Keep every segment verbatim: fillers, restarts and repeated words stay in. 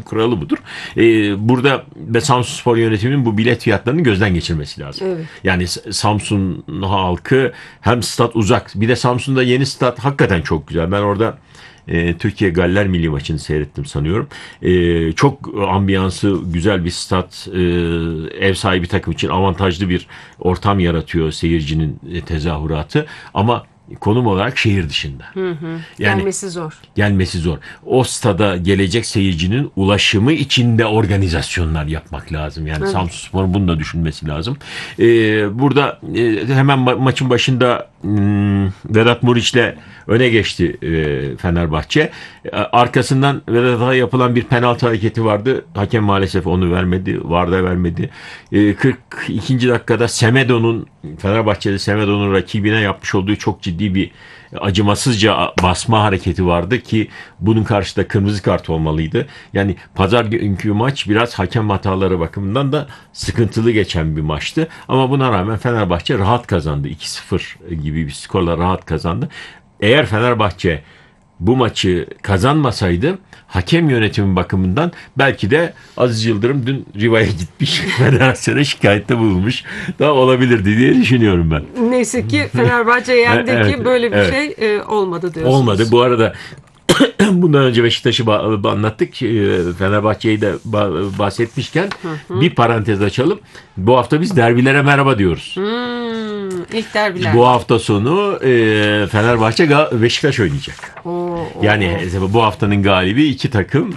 kuralı budur. Ee, burada ve Samsunspor yönetiminin bu bilet fiyatlarını gözden geçirmesi lazım. Evet. Yani Samsun halkı hem stat uzak, bir de Samsun'da yeni stat hakikaten çok güzel. Ben orada e, Türkiye Galler Milli maçını seyrettim sanıyorum. E, çok ambiyansı güzel bir stat, e, ev sahibi takım için avantajlı bir ortam yaratıyor seyircinin e, tezahüratı, ama konum olarak şehir dışında. Hı hı. Yani gelmesi zor. Gelmesi zor. O stada gelecek seyircinin ulaşımı için de organizasyonlar yapmak lazım. Yani evet. Samsunspor'un bunu da düşünmesi lazım. Ee, burada e, hemen ma- maçın başında hmm, Vedat Muriç'le öne geçti e, Fenerbahçe. E, arkasından Vedat'a yapılan bir penaltı hareketi vardı. Hakem maalesef onu vermedi. V A R'da vermedi. E, kırk ikinci dakikada Semedo'nun, Fenerbahçe'de Semedo'nun rakibine yapmış olduğu çok ciddi bir acımasızca basma hareketi vardı ki bunun karşısında kırmızı kart olmalıydı. Yani pazar günkü maç biraz hakem hataları bakımından da sıkıntılı geçen bir maçtı. Ama buna rağmen Fenerbahçe rahat kazandı. iki sıfır gibi bir skorla rahat kazandı. Eğer Fenerbahçe bu maçı kazanmasaydı hakem yönetimi bakımından belki de Aziz Yıldırım dün Riva'ya gitmiş, federasyona şikayette bulunmuş da olabilirdi diye düşünüyorum ben. Neyse ki Fenerbahçe yendi evet, ki böyle bir evet. şey e, olmadı diyorsunuz. Olmadı. Bu arada bundan önce Beşiktaş'ı ba- anlattık. Fenerbahçe'yi de ba- bahsetmişken hı hı. bir parantez açalım. Bu hafta biz derbilere merhaba diyoruz. Hmm, ilk derbiler. Bu hafta sonu e, Fenerbahçe Beşiktaş oynayacak. Oo, oo, yani oo. bu haftanın galibi iki takım,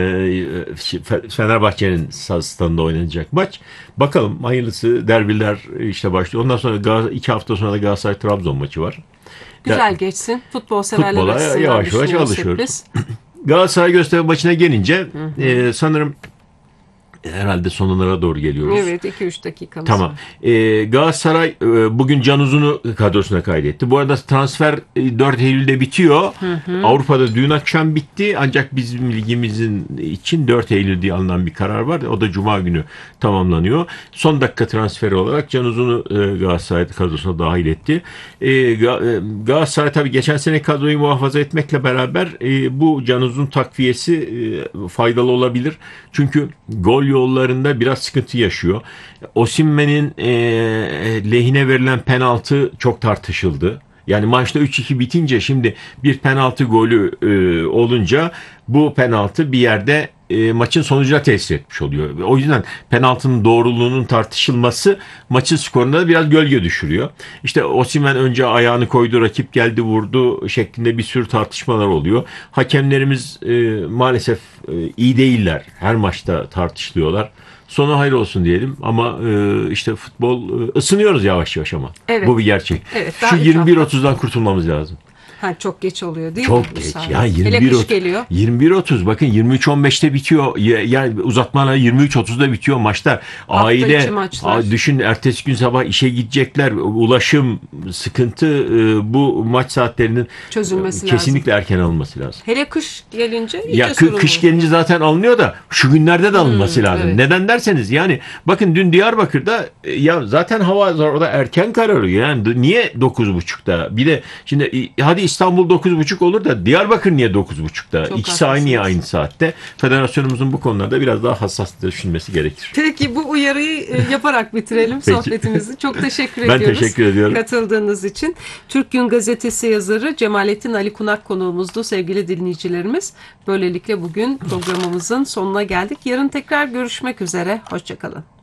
e, Fenerbahçe'nin stadında oynanacak maç. Bakalım, hayırlısı, derbiler işte başlıyor. Ondan sonra iki hafta sonra da Galatasaray Trabzon maçı var. Güzel geçsin. Futbol severler Futbola açısından yavaş yavaş alışıyoruz. Galatasaray Göztepe maçına gelince hı hı. E, sanırım herhalde sonlara doğru geliyoruz. Evet, iki üç dakikamız Tamam. Ee, Galatasaray e, bugün Can Uzun'u kadrosuna kaydetti. Bu arada transfer e, dört Eylül'de bitiyor. Hı hı. Avrupa'da dün akşam bitti. Ancak bizim ligimizin için dört Eylül diye alınan bir karar var. O da Cuma günü tamamlanıyor. Son dakika transferi olarak Can Uzun'u e, Galatasaray kadrosuna dahil etti. E, Galatasaray tabii geçen sene kadroyu muhafaza etmekle beraber e, bu Can Uzun takviyesi e, faydalı olabilir. Çünkü gol yollarında biraz sıkıntı yaşıyor. Osimhen'in e, lehine verilen penaltı çok tartışıldı. Yani maçta üç iki bitince şimdi bir penaltı golü e, olunca bu penaltı bir yerde e, maçın sonucuna tesir etmiş oluyor. O yüzden penaltının doğruluğunun tartışılması maçın skoruna da biraz gölge düşürüyor. İşte Osimhen önce ayağını koydu, rakip geldi vurdu şeklinde bir sürü tartışmalar oluyor. Hakemlerimiz e, maalesef e, iyi değiller. Her maçta tartışılıyorlar. Sonu hayır olsun diyelim ama e, işte futbol e, ısınıyoruz yavaş yavaş ama. Evet. Bu bir gerçek. Evet, şu yirmi bir otuzdan kurtulmamız lazım. Ha, çok geç oluyor değil çok mi? Geç. Çok geç. Ya yirmi bir geliyor. yirmi bir otuz bakın yirmi üç on beşte bitiyor. Yani uzatmalar yirmi üç otuzda bitiyor maçlar. Hafta Aile düşün, ertesi gün sabah işe gidecekler. Ulaşım sıkıntı, bu maç saatlerinin çözülmesi kesinlikle lazım. erken alınması lazım. Hele kış gelince ya kı, kış gelince zaten alınıyor da şu günlerde de alınması hmm, lazım. Evet. Neden derseniz yani bakın dün Diyarbakır'da ya zaten hava orada erken kararıyor. Yani niye dokuz buçukta? Bir de şimdi hadi İstanbul dokuz buçuk olur da Diyarbakır niye dokuz buçukta? Çok İkisi aynı niye aynı saatte? Federasyonumuzun bu konularda biraz daha hassas düşünmesi gerekir. Peki bu uyarıyı yaparak bitirelim sohbetimizi. Çok teşekkür ben ediyoruz. Ben teşekkür ediyorum. Katıldığınız için. Türk Gün Gazetesi yazarı Cemalettin Ali Kunak konuğumuzdu sevgili dinleyicilerimiz. Böylelikle bugün programımızın sonuna geldik. Yarın tekrar görüşmek üzere. Hoşçakalın.